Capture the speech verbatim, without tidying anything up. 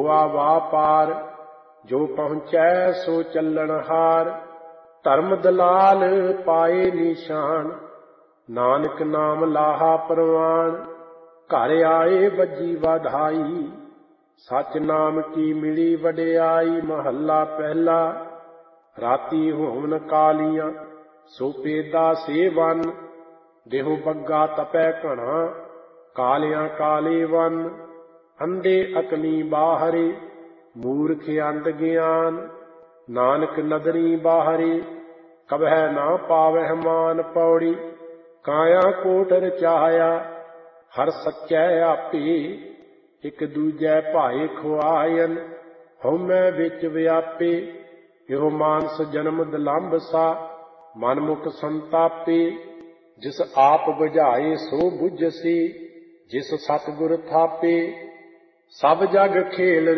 ਹੋਆ ਵਾਪਾਰ, ਜੋ ਪਹੁੰਚੈ ਸੋ ਚੱਲਣ ਹਾਰ। ਧਰਮ ਦਲਾਲ ਪਾਏ ਨਿਸ਼ਾਨ, ਨਾਨਕ ਨਾਮ ਲਾਹਾ ਪ੍ਰਵਾਨ। ਘਰ ਆਏ ਵੱਜੀ ਵਾਧਾਈ, ਸੱਚ ਨਾਮ ਕੀ ਮਿਲੀ ਵਡਿਆਈ। ਮਹੱਲਾ ਪਹਿਲਾ। ਰਾਤੀ ਹੋਵਨ ਕਾਲੀਆਂ, ਸੋ ਪੇਦਾ ਸੇਵਨ। ਦੇਹੁ ਬੱਗਾ ਤਪੈ ਘਣਾ, ਕਾਲਿਆਂ ਕਾਲੇ ਵਨ। ਅੰਧੇ ਅਕਲੀ ਬਾਹਰੇ, ਮੂਰਖ ਅੰਧ ਗਿਆਨ। ਨਾਨਕ ਨਦਰੀ ਬਾਹਰੇ, ਕਬਹਿ ਨਾ ਪਾਵਹਿ ਮਾਨ। ਪੌੜੀ। ਕਾਇਆ ਕੋਟ ਰਚਾਇਆ, ਹਰ ਸੱਚੈ ਆਪੇ। ਇੱਕ ਦੂਜੈ ਭਾਏ ਖੁਆਇਨ, ਹਉਮੈ ਵਿੱਚ ਵਿਆਪੇ। ਇਹੋ ਮਾਨਸ ਜਨਮ ਦਲੰਭ ਸਾ, ਮਨ ਮੁਖ ਸੰਤਾਪੇ। ਜਿਸ ਆਪ ਬੁਝਾਏ ਸੋ ਬੁਝਸੀ, ਜਿਸ ਸਤਿਗੁਰ ਥਾਪੇ। ਸਭ ਜਗ ਖੇਲ